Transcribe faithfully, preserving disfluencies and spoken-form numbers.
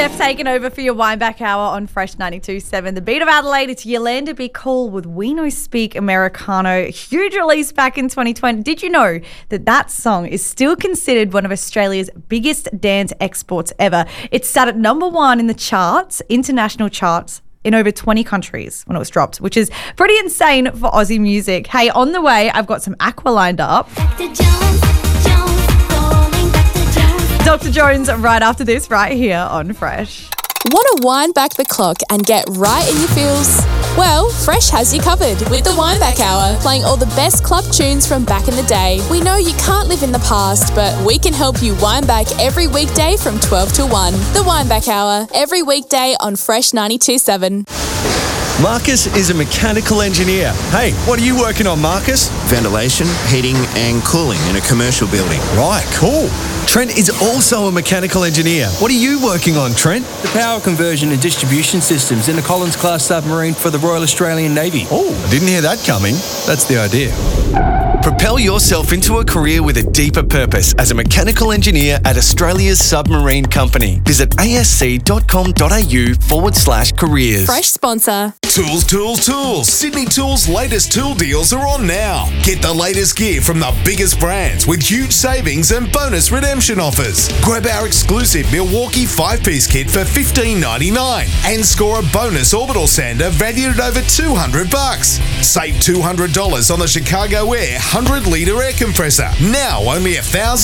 Steph taking over for your Wine Back Hour on Fresh ninety-two point seven. The beat of Adelaide, it's Yolanda Be Cool with We No Speak Americano. Huge release back in twenty twenty. Did you know that that song is still considered one of Australia's biggest dance exports ever? It sat at number one in the charts, international charts, in over twenty countries when it was dropped, which is pretty insane for Aussie music. Hey, on the way, I've got some Aqua lined up. Doctor Jones, Jones, calling Doctor Jones. Doctor Jones right after this, right here on Fresh. Want to wind back the clock and get right in your feels? Well, Fresh has you covered with the Wind Back Hour, playing all the best club tunes from back in the day. We know you can't live in the past, but we can help you wind back every weekday from twelve to one. The Wind Back Hour, every weekday on Fresh ninety-two point seven. Marcus is a mechanical engineer. Hey, what are you working on, Marcus? Ventilation, heating and cooling in a commercial building. Right, cool. Trent is also a mechanical engineer. What are you working on, Trent? The power conversion and distribution systems in a Collins-class submarine for the Royal Australian Navy. Oh, I didn't hear that coming. That's the idea. Propel yourself into a career with a deeper purpose as a mechanical engineer at Australia's Submarine Company. Visit asc.com.au forward slash careers. Fresh sponsor. Tools, tools, tools. Sydney Tools' latest tool deals are on now. Get the latest gear from the biggest brands with huge savings and bonus redemption offers. Grab our exclusive Milwaukee five-piece kit for fifteen ninety-nine and score a bonus orbital sander valued at over two hundred bucks. Save two hundred dollars on the Chicago Air one hundred litre air compressor. Now only one thousand